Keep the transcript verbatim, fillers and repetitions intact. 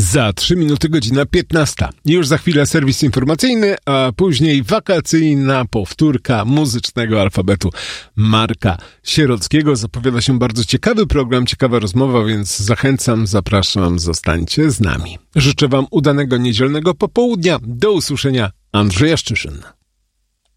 Za trzy minuty godzina piętnasta. Już za chwilę serwis informacyjny, a później wakacyjna powtórka muzycznego alfabetu Marka Sierockiego. Zapowiada się bardzo ciekawy program, ciekawa rozmowa, więc zachęcam, zapraszam, zostańcie z nami. Życzę wam udanego niedzielnego popołudnia. Do usłyszenia. Andrzej Jaszczyszyn.